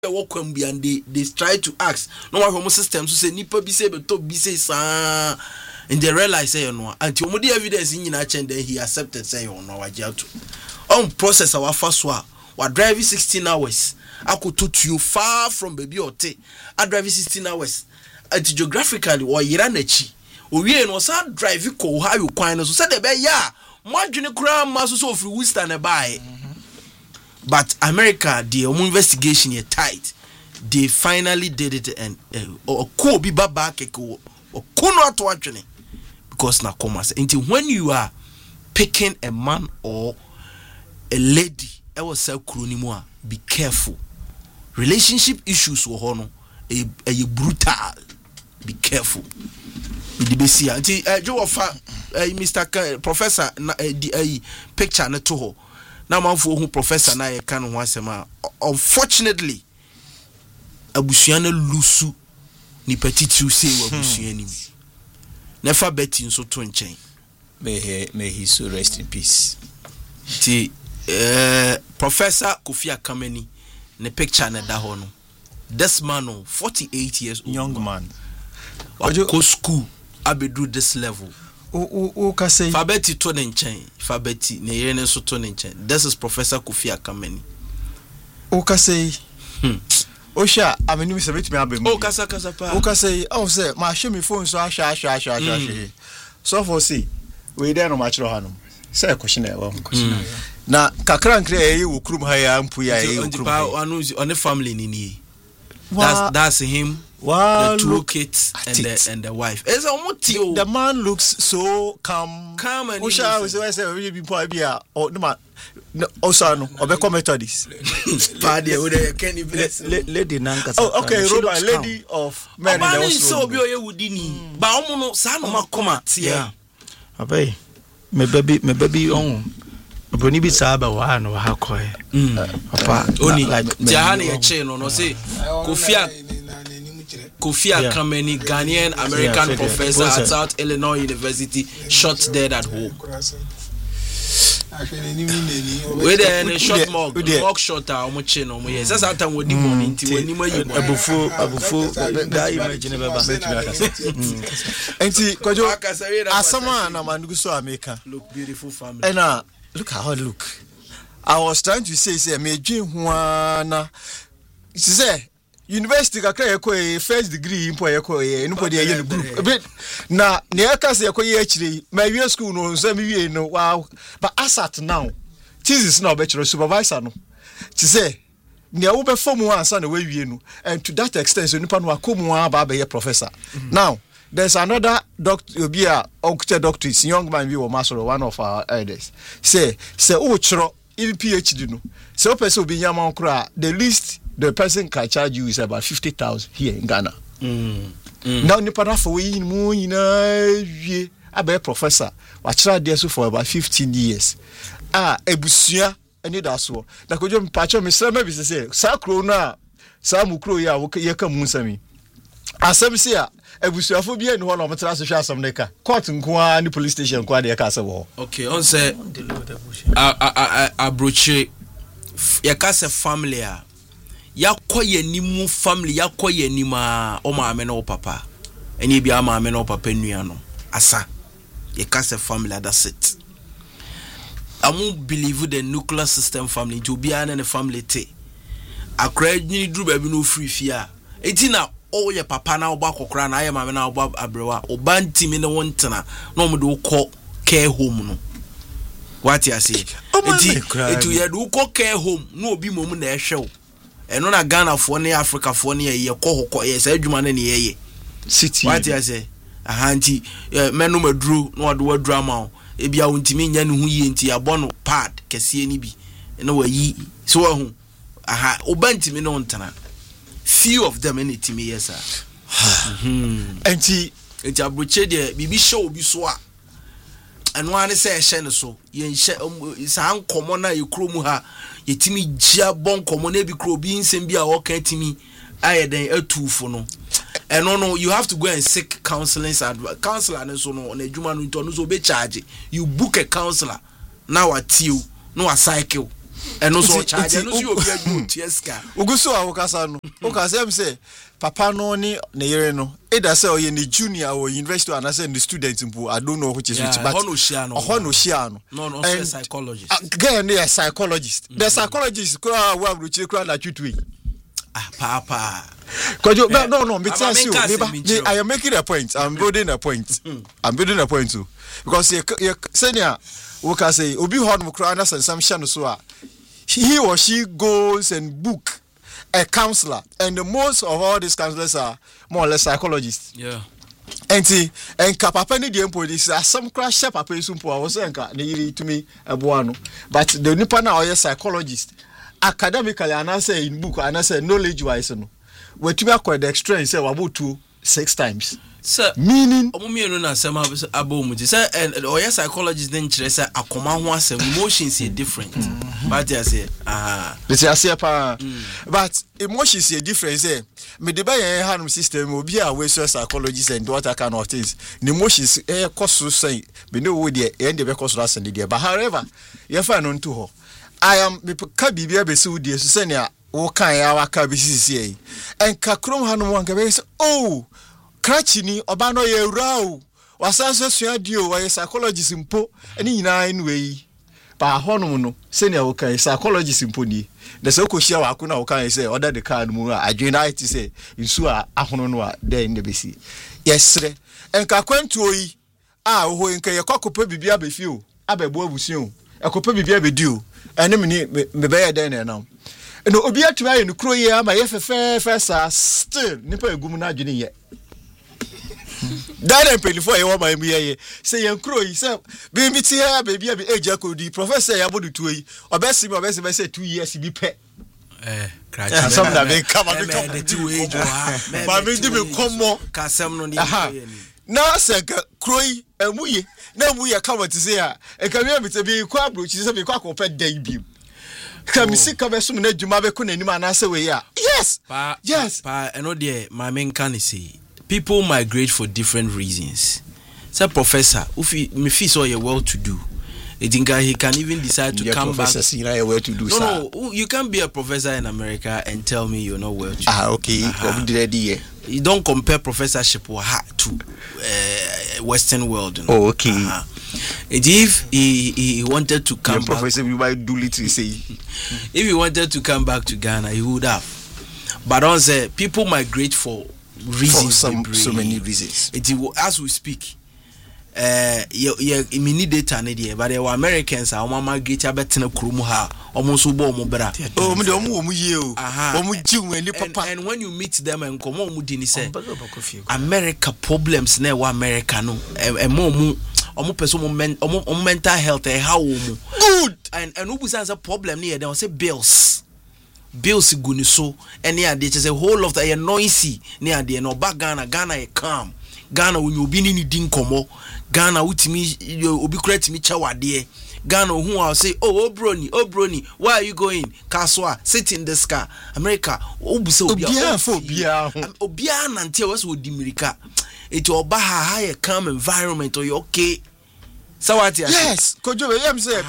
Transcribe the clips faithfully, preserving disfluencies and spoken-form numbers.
welcome be and they they try to ask no one from system so say nipa bi say beto bi say sa and they realize say you know until mo the evidence in na chen then he accepted say you know wajiato on process our first one we drive sixteen hours akoto to you far from baby ote I drive sixteen hours at geographically or yira na chi owie no sa drive ko how you kwan no so say the be ya mo adwene kura ma so so free Worcester na buy. But America, the um, investigation is tight. They finally did it and or ko bi baba keko or kuno to actually because na commerce. Until when you are picking a man or a lady, I was say kronimu be careful. Relationship issues wo hono a a brutal. Be careful. The B C until uh, Joe of uh, Mister K, Professor na uh, the uh, picture na to ho. Now man for who professor na ye kan ho asema unfortunately abusuana lusu ni petitu say abusuani never betting so to nchen may he may he so rest in peace. Ti uh, Professor Kofi Akameni ne picture na da ho no this man no forty-eight years old young man go school abedu this level. O o ka say Fabeti to nchen Fabeti ne yene so to nchen. This is Professor Kofi Akameni. O ka say hmm o sha ameni mi se betimi abem. O kasa kasa pa. O ka say oh say ma show me phone so asha asha asha asha. So for see we dey no ma chiro hanom. Say question e wo question. Na kakra nkre e wo krum ha ya mpu ya e wo krum. Anu on the family ni ni. That's that's him. Wow, the two kids and the and the wife. It's a the man looks so calm. Calm and Usha we say say we be poor bia or no man also no obeko methodist. Paddy we dey can bless lady nanka. Oh okay, Robert, lady of men in the house. So be oye wudini. Ba omo no sa no makoma tia. Abai. Me baby me baby on. Broni bi saba wa no ha koy. Papa oni jahani ye che no no say Kofi Kofi Akameni, Ghanaian American yeah, professor at South Illinois University, shot dead at home. We there in a short mug, mug shot our muchino. Yes, that's how time we do money into when you were before, before that imagine about and see, Kojo, as someone a man who saw America, look beautiful family. And uh, look how I look. I was trying to say, say, me Jim Juana, say. University kakra yeko first degree impo yeko ye nipodi ye no group na ne akase yeko ye achire my year school no so me wie no wow but as at now thesis na obechiro supervisor no ti say ne wo be form one answer na we wie no and to that extent so nipa no akomu aba be ye professor. Mm-hmm. Now there's another doctor obi a occupational doctorate young man we were master one of our elders say say o chiro even PhD no say o person obi nyama nkura the least the person can charge you is about fifty thousand here in Ghana. Mm. Mm. Now, nipa for we in mo ina a professor. I tried there for about fifteen years. Ah, ebusia any that's all. Na ko jo mpacho me sema bi say sakro na samu kro ya wo ye ka mu nsami. Asem se a ebusia fo bi enu ho na mo tra so hwa asem ne ka. Court nko a ni police station nko a de ka se wo. Okay, on say a a a broche ya ka se family a yakoye nimu family yakoye nima o maame na o papa eni bia maame na o papa nua no asa ye ka se family that's it. I won't believe the nuclear system family to be an and family te akra ni dru ba bi no free fia enti na o ye papa na oba kokra na ye maame na oba abrewa oba ntimi ne wontena na o de ko care home no what you say enti etu ye do ko care home no obi mom na ehwe eno na Ghana fo ne Africa fo ne ye ko ko ye sa adwuma ne ye city what you say ahanti menu madru no ode wadru ama e bia wontimi nya ne hu yi enti abono pad kese ni bi na wayi so wahu aha obantimi no ntana few of them anytimi yes sir enti enti abroche de bibi show bi so a eno ane se ehye ne so ye nhye sa ankomo na ye kromu ha yetimi gia bon komo na bi kro bi nsem bi a wo kan timi ayeden atufo no eno no you have to go and seek counseling advice counselor ne so no na adwuma no nto no so be charge you book a counselor now at you no a cycle and also charge and also be a good tieska uguso a wokasa no wokasa am say papa no ni ne yere no either say oye ni junior or university and say the student mpo I don't know which is which but hono shia no hono shia no no no say psychologist again they are psychologist the psychologist kura wa bruchi kura na twitwi ah papa Kojo, no, no, no, me tell you, me, I am making a point. I'm building a point. I'm building a point too. Because you, you, senior, we can say, Obi Horn Mukrandas and some Shano so he or she goes and book a counselor, and the most of all these counselors are more or less psychologists. Yeah. And see, and Kapapani the Empo, this are some crash shop a person who was saying, to me, a buano. But the Nippon are a psychologist. Academically, and I say in book, and I say knowledge wise. We to make the extra say about two six times. Sir, meaning omo no na sama abo mu say and or psychologist then kire say akoma ho asem emotions are different. But they say ah this is say pa but emotions are different say me dey buy hand system obi a we psychologist and what kind of things the emotions eh cost say me no we dey end dey be cost us and dey but however you find on to ho I am me ka bibia be so dey so say na wo kan ya waka bi sisi en ka krom hanu wanka be say oh krachi ni oba no ye wura o wasanso sua dio wa psychologist mpo eni nyina anyway pa honum no se ne wo kan psychologist mpo ni de se ko hia wa ko na wo kan say order the car mu adwen na it say nsu a ahono no a den de be si yesre en ka kwantu oyi a wo ho en ka ye kokopa bibia be fi o abebo abusu o ekopa bibia be di o ene me ni me be ye den na no obi atuma ye no kro ye ama ye fefe fesa still nipa egum na adwene ye that and before you want my me say yan kro yi say be mi ti here baby be age akodi professor ya bodu tu yi obesi me obesi me say two years bi pe eh crash some that be come and come the two age wa ma me di me come ka sem no ni na say kro yi emuye na emuye come to say ah e ka me be be kwa abrochi say be kwa akopɛ dan bi Come see, come so many Jumabe Kunim and I say, yeah, yes, pa, yes, pa, and no, dear, my main can say people migrate for different reasons. Say, professor, if he me feel so well to do, I think he can even decide to your come back. You know, well to do. No, sir. no, you can't be a professor in America and tell me you're not well to do. Ah, okay, uh-huh. You don't compare professorship to uh, Western world. You know? Oh, okay. Uh-huh. If he, he wanted to come yeah, back, professor, we might do little say. If he wanted to come back to Ghana, he would have. But on say people migrate for reasons. For some, so many reasons. It, as we speak, uh, yeah, yeah, we need data near, but there were Americans. Our mama migrate a better kurumuha, almost ubo mobra. Oh, me don't move you. Aha. And when you meet them and come on, mudini say, America problems never America no, and more. Omo person omo omo mental health eh how omo good and and who say problem near them say bills bills guni so any ade say whole of the noisy near there no back Ghana Ghana e calm Ghana when you be ni din komo Ghana utimi obi correct me chawade Ghana who will say oh obroni obroni where are you going kaswa sit in this car America obu say obia for obia obia nante was wo di America it will be a higher calm environment or you okay. So what? Yes, Kojo, I'm saying,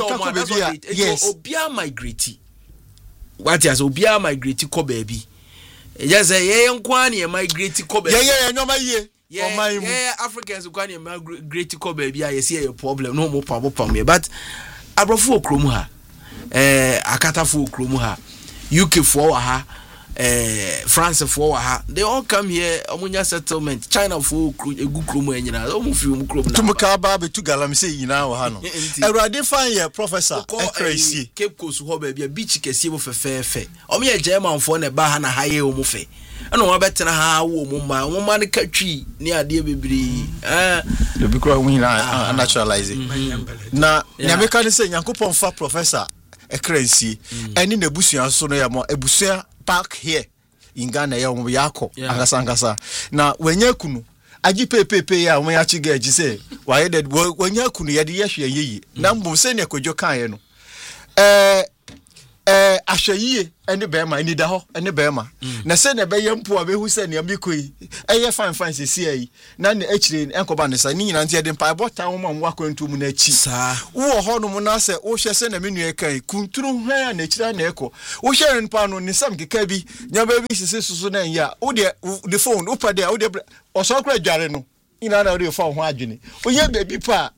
yes, Obia migrate. What is Obia migrate ko baby? Yes, a young quani migrate ko baby. Yeah, yeah, no, my year. Yeah, yeah, Africans who can migrate ko baby. I see a problem, no more problem for me. But Abrafo Krumuha, eh, Akatafo Krumuha, U K for her. Uh, France for her, they all come here. Omunya settlement, China for a good crew, and you know, almost few crew. To Mukaba to Galam say, you know, Hano. I rather find your professor crazy. Cape Coast, Hobby, a beach casibo for fair fair. Omi a German for a bahana high omufe. I know better than how woman, woman country near dear baby. Ah, the big one naturalizing. Now, Yamaka say, Yankupon for professor a crazy, and in the Bussian so no more a Bussia. Park here in Ghana ya omo yako angasa angasa na wenye kunu agi pepepe ya omo ya chige ji say why that wenye kunu ya de yehwe yeyi na mbom se ne kojo kan ye no eh eh ahweye ene bema ni da ho ene bema na se na be yempo abehu se ne amikoi eye fine fine se si ayi na ne akire enkoba ne sa ni nyina ntia de mpa bota ho ma mwa kwantu mu na achi wo ho no mu na se wo hwe se na menu e kai kunturu hwan na akira na eko wo hwe npa no ne sam keka bi nya ba bi sisi susu na ya wo de the phone wo pa de wo de oso kra dware no ina na wo de phone ho adwene wo ye baby pa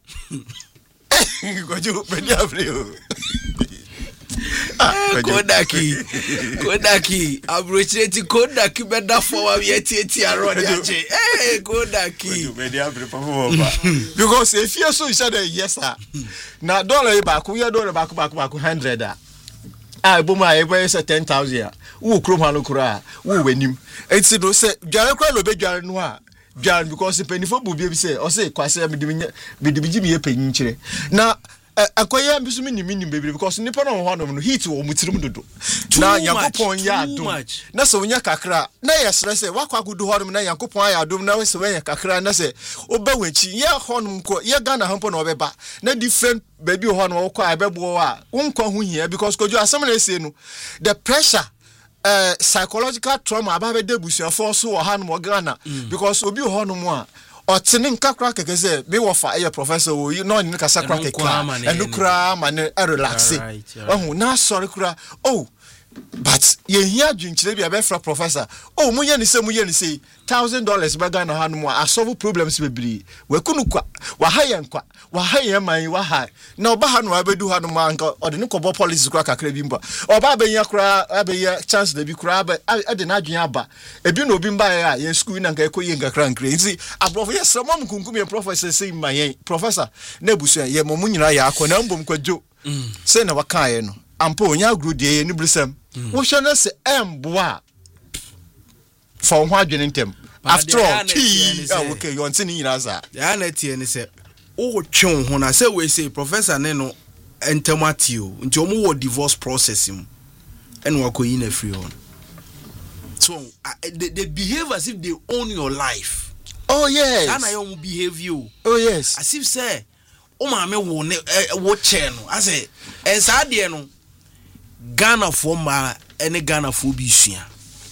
goju be dia freo Kodaki Kodaki abrocheti Kodaki beda for wa yeti eti arode ache eh Kodaki because if you so you said yes sir na dollar back we dollar back back back one hundred ah ah bo ma e boy say ten thousand wo krom ha no kura wo wanim enti do say dware kura lo be dware no a dware because penifo bu bi say o say kwase me de bi me penyin kire na akoya mbisu mi nimi nimi baby because nipa no ho no heat wo mutirim dodo na yakopon ya adom na so nya kakra na yesre se wakwa gudu ho no na yakopon ya adom na se wenya kakra na se oba wanchi ye ho no ko ye Ghana hampo na obeba na different baby ho no wo kwa abebo a wonkwa hu hia because kojo asem na ese no the pressure uh, psychological trauma ababe debusia for so ho no Ghana because obi ho no mo a otinin kakra keke se be wo fa e professor wo you know ni ka sakra keke enu kra ma ne relax oh na sorry kra oh but ye hia dwinchire bia be fra professor oh munye ni se munye ni se one thousand dollars ba Ghana ha no mo a solve problems bebri we kunu kwa wa ha ye nkwa wa ha ye man wa ha na oba ha no abedu ha no ma nka ode ni kobo police kra kakra bi mba oba be nya kra abe chance da bi kra ba ade na adwen aba ebi no obi mba ya ye school na nka ekoye nkakra nkre nti abrofo ye sramom kunkum ye professor say ma ye professor na busu ye mo munyira ya akona mbom kwadwo say na waka ye no ampo nya agru de ye ni brisam wo hwe na se emboa for ho adwene ntem after all key okay you want ni nyira za ya na tie ni se o twon ho na se we say professor ne no entematio nti o mo wo divorce process mu ene wakoyi na free on so uh, they, they behave as if they own your life. Oh yes, and I own behavior. Oh yes, as if say o ma me wo ne wo che no as say en sa de no Ghana for ma ene Ghana for bi sua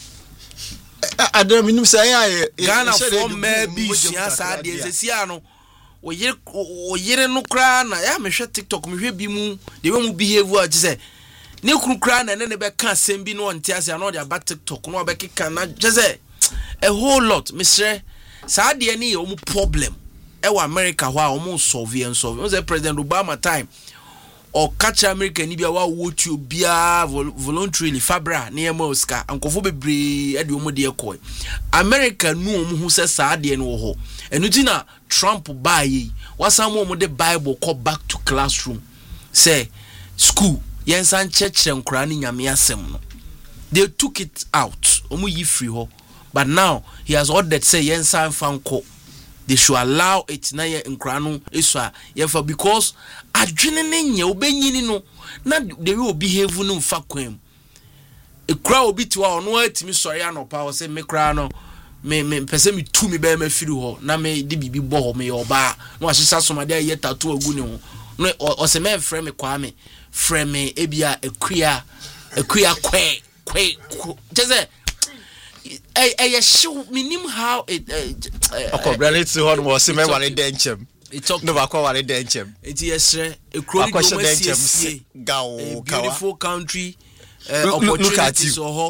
adam minum say ya Ghana for ma bi sua sa de se sia no o yire o yire no kra na ya me hwe TikTok me hwe bi mu de we mu behavior a say ne kru kra na ne ne be ka sem bi no ntia se na o de back TikTok no be keka na say a whole lot misre sa de ni o mu problem e wa America ho a o mu solve and solve o say President Obama time or catch America ni bia wa wotu bia voluntarily fabra na yema Oscar ankofo bebre e de o mu de ekoi America nu o mu hu se sa de no ho enu ti na Trump ba yi wasam o mu de Bible call back to classroom say school yensan church nkura ni nyame asem no they took it out o mu yi free ho but now he has ordered say yensan fanko they should allow it na ye nkura no esua ye for because adwene ne nye obenyini no na they will behave no fa kwam e kura obi tiwa ono atimi sori anopa o say me kura no me me pese me tu me be ma firi ho na me de bibi bo ho me oba no ahisa somade aye tattoo agu ne ho no o se me frame kwa me frame ebia ekua ekua kwe kwe jeze eh eh show minim how it okobrelity hon was se me wale denchem no ba kwa wale denchem it yesre ekro do denchem gawo beautiful country uh, opportunities so ho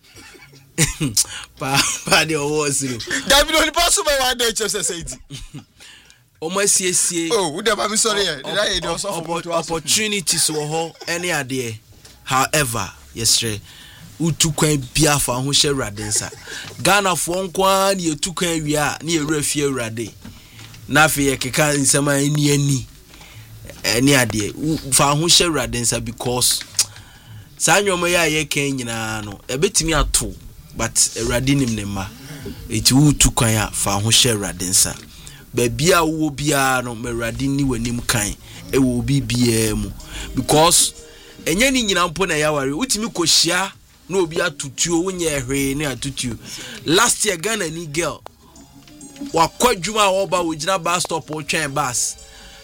pa pa de o siro David only pass by one denchem say say o ma siesie oh we dey ba me sorry did I hear also opportunities so ho any ade however yesre utu kwan bia fa ho hye radensa Ghana fo nkwa na etu kwan wi a na ewura fie urade na afi ye keka nsema ni ani ani ade fa ho hye radensa because sanyomo ya ye kan nyina no ebetimi ato but urade nim ne ma eti utu kwan ya fa ho hye radensa ba bia wo bia no merade ni wanim kan e wo bi bia mu because enye ni nyina mpo na ya ware utimi kohia no obi atutuo wonye hwe ne atutuo last year Ghana ni girl wa kwadwuma oba wo gina bus stop o twen bus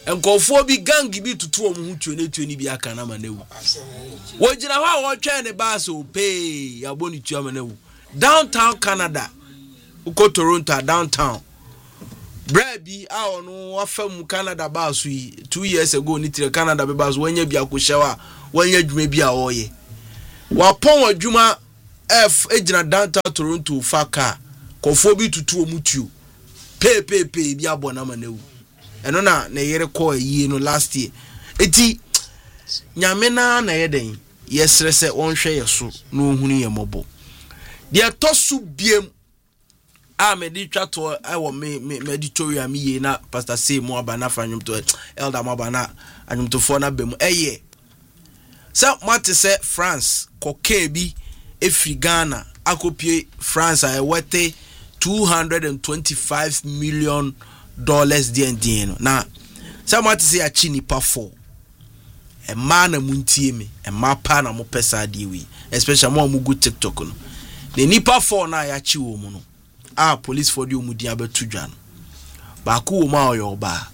enkofo bi gang bi tutu om hu tuo ne tuo ni bi aka na ma na wu wo gina ho wo twa ne ba so pay ya boni tuo ma na wu downtown Canada uko Toronto downtown Brabi a ono afam Canada ba so yi two years ago ni tire Canada be ba so wanya bi akoshewa wanya dwuma bi a oye wa pon adwuma F ejina downtown Toronto faka kofo bi tutu om tuo pay pay pay bi abona ma na wu eno na na yere ko yi no last year eti nyame na na yeden yesre se wonhwe yeso no ohunu ye mobo de tosu biem a me di twato e wo me me editorial mi ye na pastor say mo abana fanyum to elder mo abana anyum to fo na bem eye so mate se France koke bi efri Ghana akopie France a wete two hundred twenty-five million dollars D N D no na so mate se achi nipa four e ma na muntie me e ma pa na mo pesa de wi especially mo mugu TikTok no the nipa four na ya chi wo mu no ah police for the omudi abetu dwa no ba ku wo ma oyo ba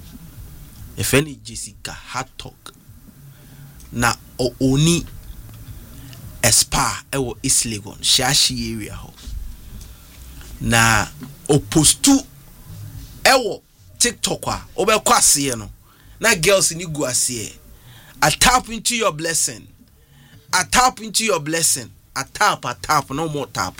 e fe ni Jessica Hattok na o oni espa e wo East Legon shashi area ho na opostu e wo TikTok a obe kwase no na girls ni gu ase I tap into your blessing I tap into your blessing I tap I tap no more tap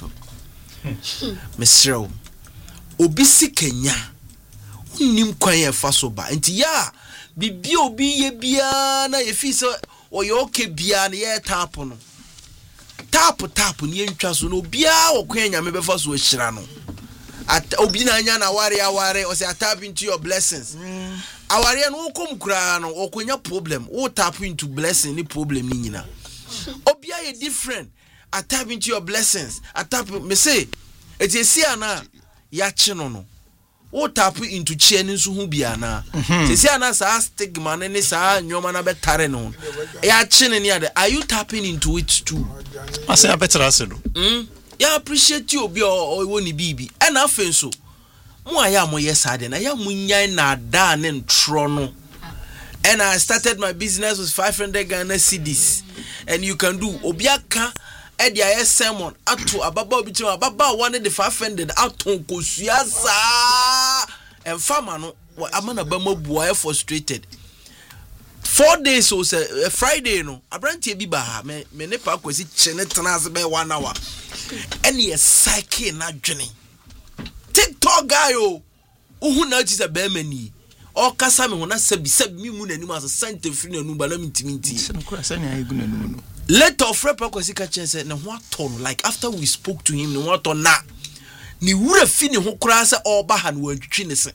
Mister Obisi Kenya unim kwan ye fa so ba nti ya bibi obi ye bia na ye fi so oyo oke bia na ye tap no tap tap ni entwa so no bia okwan nya me be fa so ahira no at obi na anya na ware aware o say tap into your blessings mm. aware no kom kura no okonya problem o tap into blessing ni problem ni nyina obi ye different I tap into your blessings. I tap me say it is here na ya chino no. O tap into cheni so hu bia na. It is here na sa stigma ne sa nyoma na betare no. Ya chini ni ade. Are you tapping into it too? I say I better answer no. Mm. Ya appreciate you obi o woni bibi. E na afen so. Mo aya mo yes ade na ya munyan na da ne ntro no. And I started my business with five hundred Ghana cedis. And you can do obiaka Edi aye sermon ato ababa obi tiri ababa one the five hundred ato kosua sa emfama no amana ba mabua e frustrated four days so say Friday no abrantie bi ba ha me me ne pa kwesi chene tena be one hour eni e psyche na dwene TikTok guy o uhu na ti say be mani o kasa me ho na sabi sabi mi mu nanim as sante free na nu ba na mintiminti se no kura se na ayi gu na nu no later of rep kwesi ka chen say na ho aton like after we spoke to him no aton na ni wura fi ne ho kura se oba ha no wantwi ne se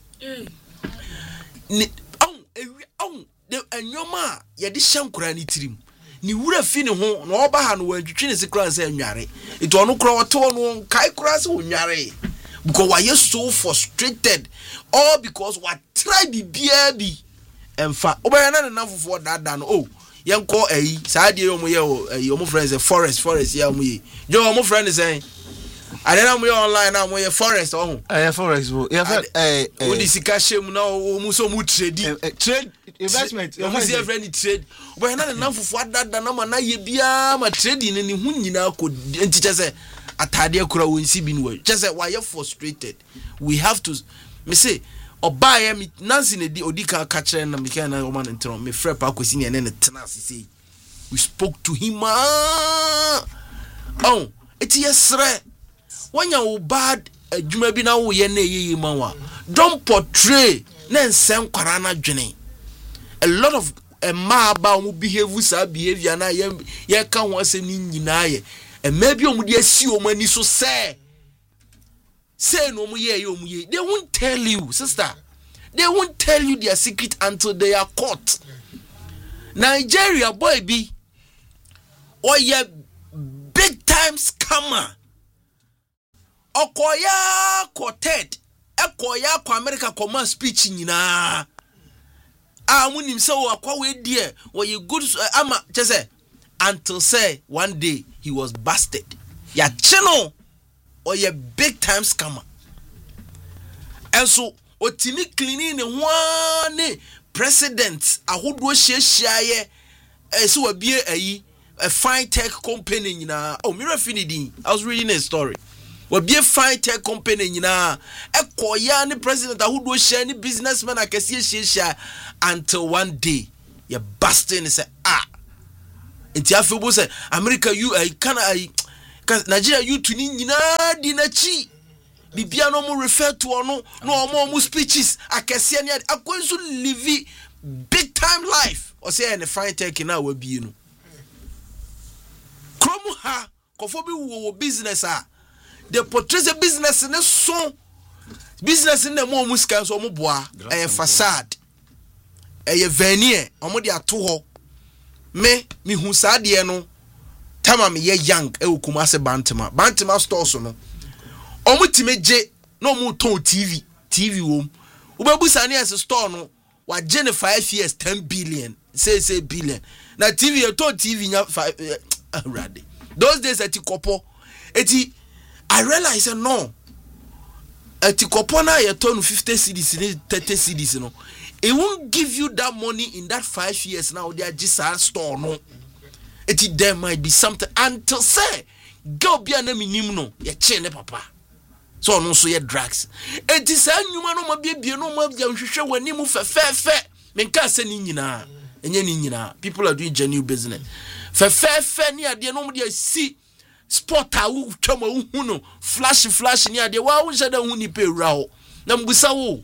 ni on ewi on de anyoma ye de hye nkura ni tirim ni wura fi ne ho na oba ha no wantwi ne se kura se anware ito ono kura wote ono kai kura se onware because why you so frustrated all because what try be bi emfa obayana na nafofo dada no oh yenko eyi saade yo mo ye o eyi o mo friends e forest forest ya mo ye jo o mo friend say ade na mo ye online na mo ye forest oh eh forest wo ye eh eh odi sika shem na o mo so mo trade trade investment o mo see friend trade obayana na nafofo dada na ma na ye bia ma trading ni hu nyina ko enti say atade akura wonsi bi no just say why you frustrated we have to me say obaye mi nansi ne di odika ka kire na me kan na o man ntro me frɛ pa akosi ne ne tena asisi we spoke to him ah oh eti yesre wanya wo bad adwuma bi na wo ye na yeye manwa don't portray na nsem kwara na dwene a lot of a ma ba o behave sa behavior na ye ye ka ho asem ni nyina ye and maybe omu de asi omu ani so say say no omu ye omu ye they won't tell you sister they won't tell you their secret until they are caught. Nigeria boy be or ye big time scammer okoya quartet ekoya ko America command speech nyina ah munim say o akwa we die or ye good ama say until say one day he was busted. Ya chino or ye big time scammer. And so otimi cleaning one president ahodo hyiahia ye eh so wabie ayi a fine tech company nyina oh Mira Finidi I was reading a story wabie fine tech company nyina ekoya ni president ahodo hyiahia ni businessman akese hyiahia until one day you busting say ah enti afebo say America you I can I Nigeria you to ni nyina di na chi bibia no mo refer to ono no omo mo speeches akese ni akwenso live big time life or say any fine tech na wa bi no kromu ha kofo bi wo business ah the portray the business ne so business ne mo mo sika so mo boa eh facade eh venue omo de ato ho me mi hu saade no tama me ye young e okuma se bantama bantama stores no omo timeje no mo ton tv tv wo obabusa ne as store no wa gene five years ten billion say say billion na tv e ton tv nya five already those days at kopo eti I realize no at kopo na ye ton fifty cedis thirty cedis no it won't give you that money in that five years now they are just a store no eti there might be something until say go bia na minim no ye che ne papa so no so ye drugs eti sa nyuma no mabie no mabia nhwehwe wani mu fefefe menka se ni nyina enye ni nyina people are doing genuine business fefefe ni ade no mo de si sport a wo twama hu no flash flash ni ade wa wo jada hu ni pe wura ho na mbusa wo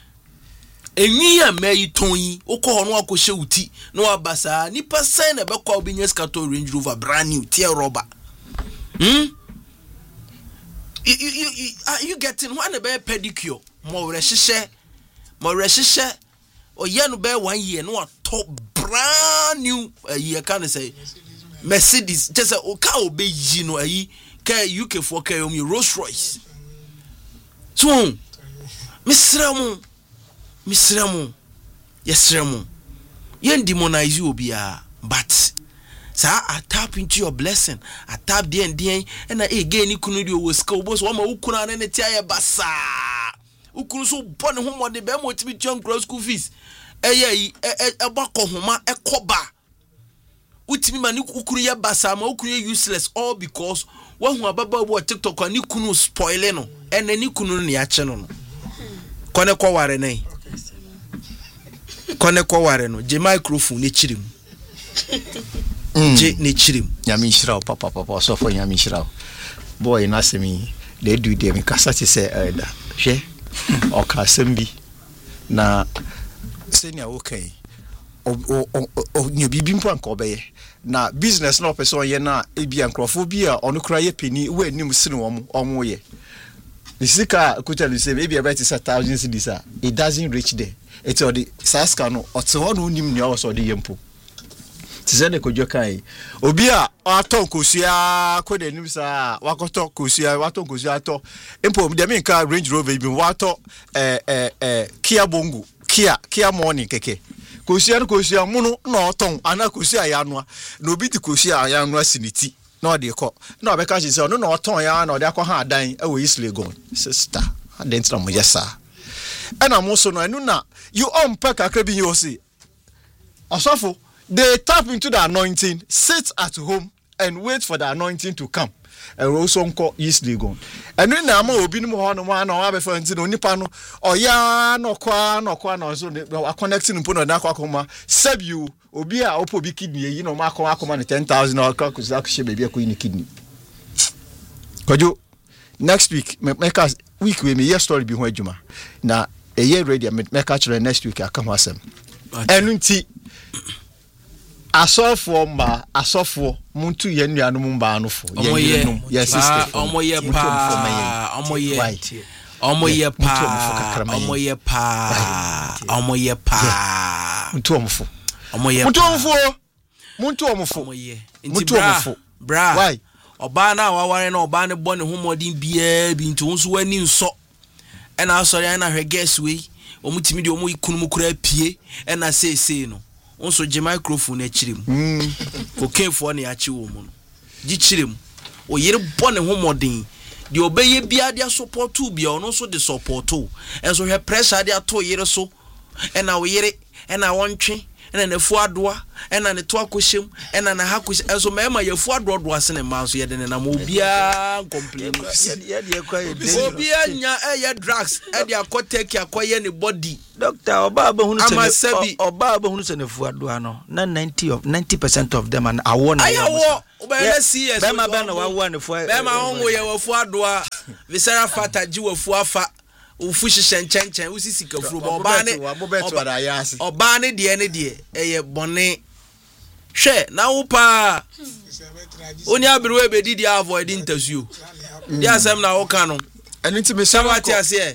enyi ya meyi tonyi okọ no akọhye uti no abasa ni percent na bekọ obinya scato Range Rover brand new tear rubber hmm you you you, are you getting one be pedicure mo rehye mo rehye o ye no be one year no top brand new uh, you can say Mercedes just o ka obeyi no ayi ka U K for ka o mi Rolls Royce so misramu misramu yesramu yen demonize you obia but sa I tap into your blessing I tap the end the and again ikunu di owo ska obo so ma ukuna na neti aye basa ukunu so bone ho mode be mo tibi tion cross school fees eye yi e bako homa e koba utimi ma ni ukunu ye basa ma ukunu useless all because wa hu ababa wo TikTok ani kunu spoil no ene ni kunu ne ya che no no kone kwa ware nei kone kwa ware no je microphone ne chirim je ne chirim nyami shiraw papa papa so for nyami shiraw boy na semi they do them kasa ti say elder hwe o ka sembi na senior okay o o o nyo bibi mpo anka obeye na business na person ye na ebi ankrofo bi a ono kra ye peni we anim sine wo omo ye Nisika kutelu say maybe about one thousand cedis a it doesn't reach there. It's all the saska no ote hono nim ne so de yempo. Tizene kodjo kai. Obi a aton kosua kode nim sa wakoto kosua waton kosua ato. Empo de me nka Range Rover bi wato eh eh eh Kia Bongo, Kia Kia Morning keke. Kosua no kosua mu no oton ana kosua ya no. No bi ti kosua ya no asiniti. No de ko no be ka say no no ton ya na de akọ ha adan e we Eastleigh Gon sister adent na mo yesa ena mo so no enu na you on pack akra bi you say asofo they tap into the anointing sit at home and wait for the anointing to come and also nko Eastleigh Gon enu na ma obi nim ho no ma na wa be fa nti no nipa no oya no kwa no kwa no so connecting mpo no na kwa koma save you obi a opo bi kidney yi no ma akọ akọ na ten thousand or ka kuza kuhye baby akọ ni kidney kojo next week make us week we me year story bi ho adwuma na a year ready make us next week aka ho asem enu nti asofo ma asofo muntu ye nuanu mba anofo ye num ye sister omo ye pa omo ye omo ye pa omo ye pa omo ye pa muntu omfo omoye muntu omfo muntu omfo omoye muntu omfo bra why oba na waware na oba ne bone homodin bia bi ntu nso wani nso e na asori na hwe guess we omutimi de omo ikunu mukura pie e na say say no nso je microphone na chirem mm kokefo na ya chi wo mu no gi chirem o yire bone homodin de obeye bia de support tu bia ono so de support tu enso hwe pressure de ato yire so ɛna wo yere ɛna wɔntwe ɛna ne fu adoa ɛna ne to akɔhyem ɛna na ha kɔhyem ɛso mɛma yɛ fu adoa doa sene ma so yɛde ne nam obia complain obia nya ɛyɛ drugs ɛde akɔtake akɔyɛ ne body doctor oba ba hunu sene oba ba hunu sene fu adoa no na ninety of ninety percent of them and awon na ayawo obɛyɛ cs bɛma bɛ na wawo ne fu bɛma honwo yɛ wa fu adoa visera fata ji wa fu afa ufu hyehyɛ nkyɛnkyɛn usi sika furu ba ɔbaa ne ɔbaa ne deɛ ne deɛ ɛyɛ bɔne hwɛ na wo pa oni aberewe bedi dia avoid interview dia asɛm na wo ka no ɛno nti me sɔre akɔ atiase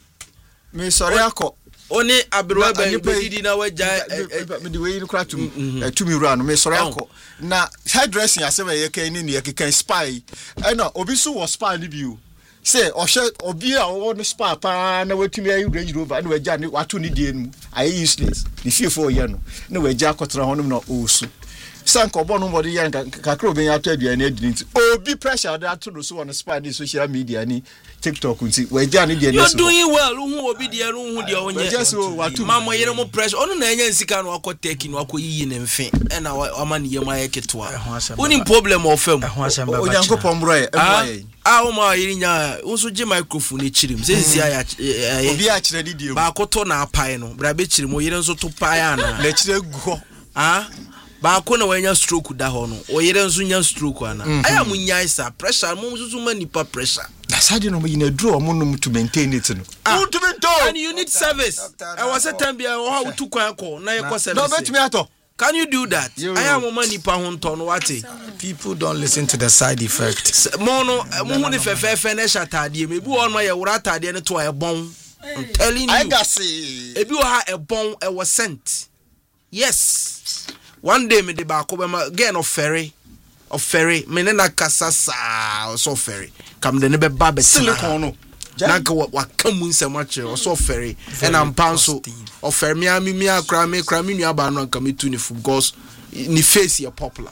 me sɔre akɔ oni aberewe bedi di na wagya me de we ni kra tum tumi wura no me sɔre akɔ na hairdressing asɛm ɛyɛ kan ni ne yɛkeka spy ɛna obi so wɔ spy ni bi o say ohye obi a wo no spa pa na watumi ayi Range Rover na wagya ne wato ne die mu ayi useless ne fiefo ye no na wagya akotra honom na osu sanko bo no body yan kakra obi ato aduane adini nti obi pressure da ato no so on spa ni social media ni TikTok nti wagya ne die no so you doing well hu obi die no hu die onye just watu mama yere mo pressure ono na enya nsika no akọ take no akọ yiyi ne mfe e na ama ne yema ye ketwa oni problem of fam onyankopon mbro ye emwa ah o ma yiri nya wo so je microphone e chirim se sisi aya obi a kire di die ba akoto na apae no bra be chirim o yire nso to pae ana na kire guho ah ba ko na wanya stroke da ho no o yire nso nya stroke ana aya munya isa pressure mo nso ma nipa pressure na sadi no yina draw mo no to maintain it no to maintain and you need service I was a time bia o ha to kwan ko na ye ko service no bet me ato. Can you do that? I am a money pa honton wate. People don't listen to the side effect. Mono mo ni fefe finish atade me bi won ma ye wura atade ne to e bon. I'm telling you. I got see. E bi o ha e bon e was sent. Yes. One day me de ba ko be ma again of ferry. Of ferry me ne na kasa sa so ferry. Kam de ne be ba be silicon no. Nanka wa kamu nsem ache o so ferry and am panso o fermi ami mi akra me kra mi nua ba no nka me tu ni fu because ni face ye popular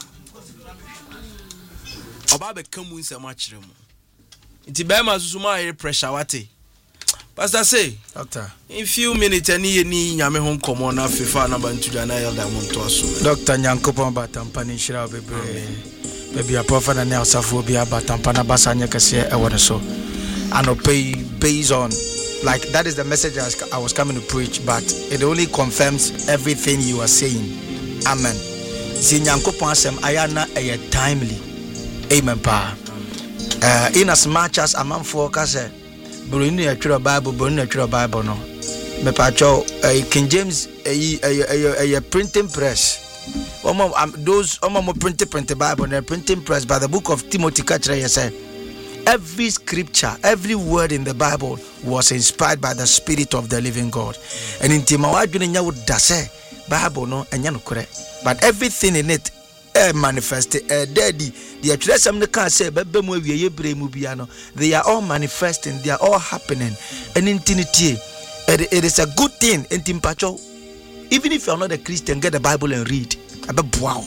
oba be kamu nsem ache mu nti be ma susu ma air pressure wate pastor say doctor in few minutes ani ye ni nyame ho nkomo na fefa na bantu da na elda mo nto aso doctor nyankopon batampa ni shira bebre baby a prophet na na osafo bi abatampa na basa nya kase e won so and obey based on like that is the message I was coming to preach, but it only confirms everything you are saying. Amen. Zinyankopon asem ayana eye timely. Amen pa. Uh, in as much as a man for kase bro ni atwere Bible bro ni atwere Bible no me pa cho King James a a printing press. Omo those omo printing print Bible na printing press by the book of Timothy kachre yesa. Every scripture, every word in the Bible was inspired by the Spirit of the living God. And in Timawajuninya would dase Bible no and but everything in it eh, manifested eh, daddy the atresam the can say they are all manifesting, they are all happening. And in Tinity, it, it is a good thing in Timpacho. Even if you are not a Christian, get the Bible and read. Wow.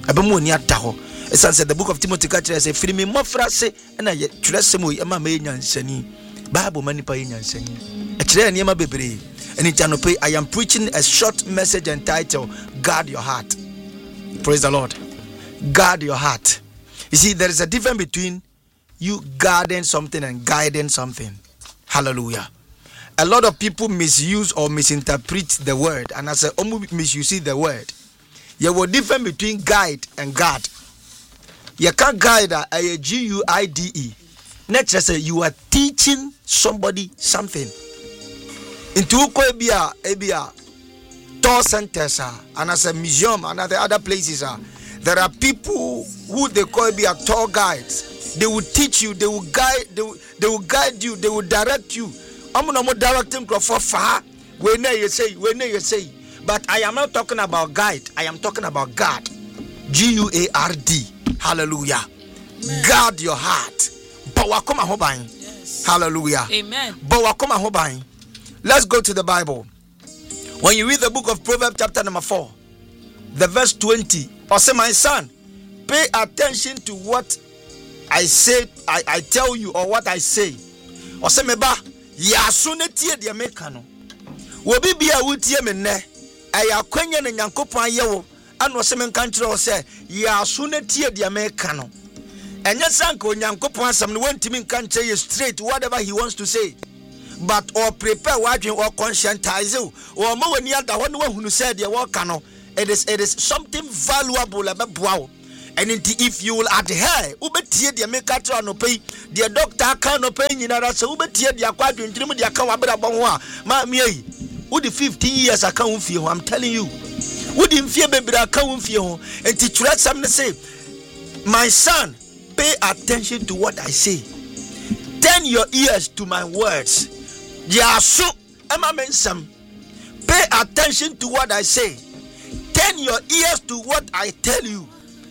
It's answered the book of Timothy Kachre say free me more frase and I tresemo yama me nyansani Bible mani pa nyansani e kire niam bebre eni chanope. I am preaching a short message entitled Guard Your Heart. Praise the Lord. Guard your heart. You see, there is a difference between you guarding something and guiding something. Hallelujah. A lot of people misuse or misinterpret the word, and as a misuse the word. There was difference between guide and guard. You can't guide a G U I D E. Next, say you are teaching somebody something. Into Ebia, Ebia, tour centers, and as a museum, and at the other places, there are people who they call Ebia tour guides. They will teach you, they will guide, they will, they will guide you, they will direct you. I'm not directing for far. When you say, when you say, but I am not talking about guide. I am talking about guard. G U A R D. Hallelujah. Amen. Guard your heart. Bawakoma hobain. Yes. Hallelujah. Amen. Bawakoma hobain. Let's go to the Bible. When you read the book of Proverbs chapter number four, the verse twenty, or say, my son, pay attention to what I say, I, I tell you, or what I say. Or say, meba, ya sunetie di Americano. Wobi bia wutie me ne. Aya kwanya na Nyankopon ayewo. Ano se men kan kire o se ya so na tie dia me ka no. Enya sanka Onyankopon asam no wantimi kan kire straight whatever he wants to say. But or prepare wadwen or conscientize or ma wani ada ho no wahunu say dia wo ka no. It is it is something valuable abeboa. And if you will adhere, ubetie dia me ka kire no pay, dia doctor kan no pay nyinara se ubetie dia kwadwen ntrim dia ka wabra bon ho a ma me yi. Wo the fifteen years aka wo fie ho, I'm telling you. Wo the fie bebra aka wo fie ho. Enti try some say, my son, pay attention to what I say. Turn your ears to my words. Ya so ema mensam. Pay attention to what I say. Turn your ears to what I tell you.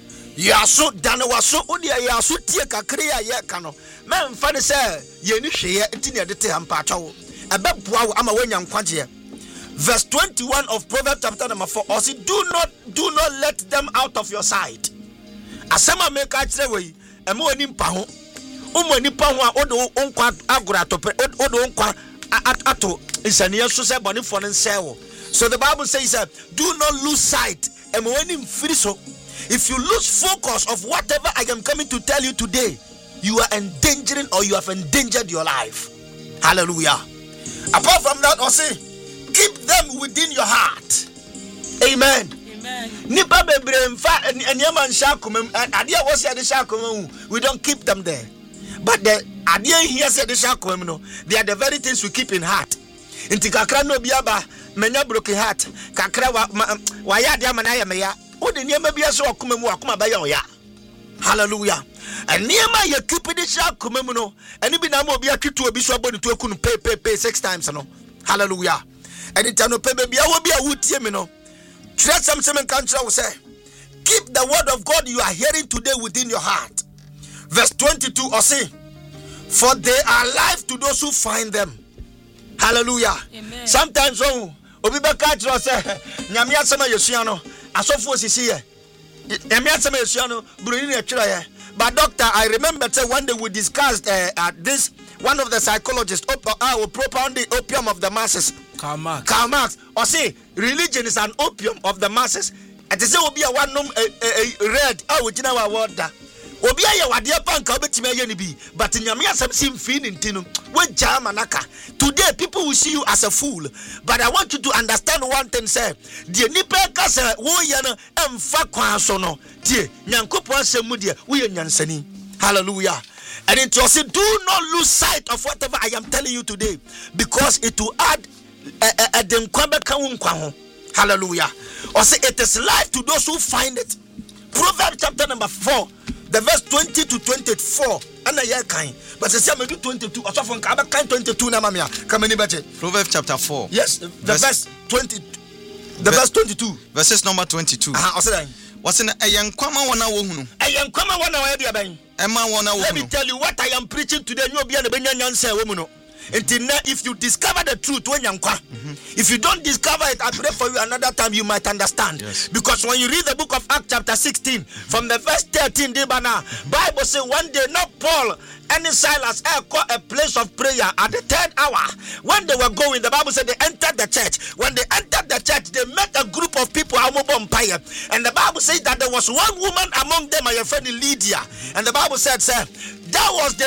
Ya so dana waso odi ya so tie kakre ya ye ka no. Men fa ne say ye ni hweye enti ne de te ampa atwo. Ebe boa wo ama wanya nkwaje. Verse twenty-one of Proverbs chapter number four. Also, do not do not let them out of your sight. Asema make a kire we ema oni mpa ho. Umo nipa ho a odo onkwa agora tope odo onkwa ato isaniye so se boni fo nsewo. So the Bible says that do not lose sight. Ema oni mfiri so. If you lose focus of whatever I am coming to tell you today, you are endangering or you have endangered your life. Hallelujah. Apart from that, also keep them within your heart. Amen. Amen. Nipa bebre mfa enema nshakomam adia wo se de shakomam we don't keep them there. But the adia here say de shakomam no, they are the very things we keep in heart. Inti kakra no biaba menya broken heart kakra wa ya dia manaya meya o de niema bia so akomam akoma ba ya oya. Hallelujah. And niema ye keep de shakomam no eni bi na ma obi atwetu obi so aboni to ekunu pay pay pay six times no. Hallelujah. And it no pay baby I will be a wutie me no. Treat some semen country will say, keep the word of God you are hearing today within your heart. Verse twenty-two or say, for they are life to those who find them. Hallelujah. Amen. Sometimes oh obi be ka kire say nyame asema yesua no asofo sisi ye. Nyame asema yesua no bruni na kire ye. But doctor, I remember say one day we discussed uh, at this one of the psychologists op- uh, propounding opium of the masses. Karl Marx. Karl Marx. Or say religion is an opium of the masses. And they say obi a one num red. Oh, we know our word. Obi a ya wade panka obetime ye ni bi. But nyame asem sim fi ni ntino. We jam anaka. Today people will see you as a fool. But I want you to understand one thing say. Die nipa ka se wo ye no emfa kwan so no. Die nyankopon asem mu die wo ye nyansani. Hallelujah. And it was do not lose sight of whatever I am telling you today, because it will add a dem. Hallelujah. Or say it is life to those who find it. Proverbs chapter number four, the verse twenty to twenty-four. And I hear kind, but I say I'm do twenty-two. Or from kind twenty-two. Na mamia. Come any better. Proverbs chapter four. Yes, the verse, verse twenty. The verse twenty-two. Verses number twenty-two. Ah, uh-huh, what's in a young kwama wana wohunu? A young kwama wana wa dia ben. Let me tell you what I am preaching today. No be na benya nyanse womuno. Until now, if you discover the truth, when mm-hmm. if you don't discover it, I pray for you another time you might understand. Yes. Because when you read the book of Acts chapter sixteen, from the verse thirteen, Bible says one day not Paul and Silas caught a place of prayer at the third hour. When they were going, the Bible said they entered the church. When they entered the church, they met a group of people, and the Bible says that there was one woman among them, my friend Lydia, and the Bible said, sir, that was the